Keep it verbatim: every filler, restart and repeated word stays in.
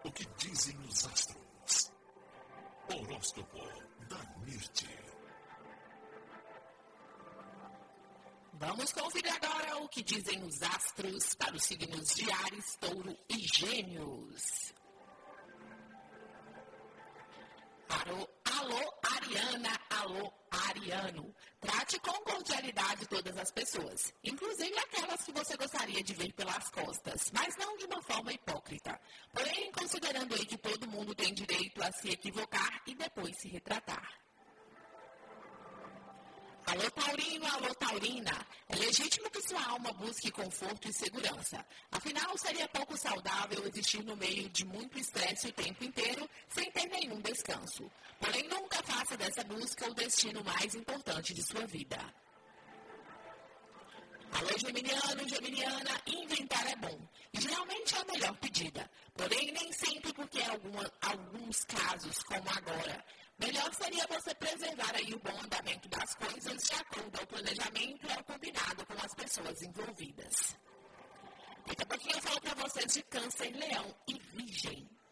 O que dizem os astros? Horóscopo da Mirti. Vamos conferir agora o que dizem os astros para os signos de Áries, Touro e Gêmeos. Alô, alô, Ariana, alô, Ariano. Trate com cordialidade todas as pessoas, inclusive aquelas que você gostaria de ver pelas costas, mas não de uma forma hipócrita. Porém, considerando aí que todo mundo tem direito a se equivocar e depois se retratar. Alô, Taurino, alô, Taurina. É legítimo que sua alma busque conforto e segurança. Afinal, seria pouco saudável existir no meio de muito estresse o tempo inteiro, sem ter nenhum descanso. Porém, nunca faça dessa busca o destino mais importante de sua vida. Alô, Geminiano, Geminiana, inventar é bom. E geralmente é a melhor pedida. Porém, nem sempre, porque em alguma, alguns casos, como agora, melhor seria você preservar aí o bom andamento das coisas de acordo ao planejamento e ao combinado com as pessoas envolvidas. Daqui a pouquinho eu falo para vocês de Câncer, Leão e Virgem.